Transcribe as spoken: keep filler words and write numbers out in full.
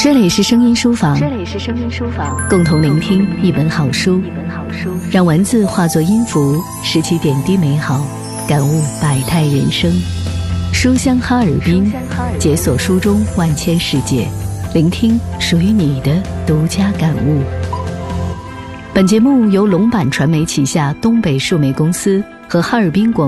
这里是声音书房， 这里是声音书房， 共同聆听一本好书， 一本好书， 让文字化作音符，拾起点滴美好，感悟百态人生。书香哈尔滨，解锁书中万千世界，聆听属于你的独家感悟。本节目由龙板传媒旗下东北数媒公司和哈尔滨广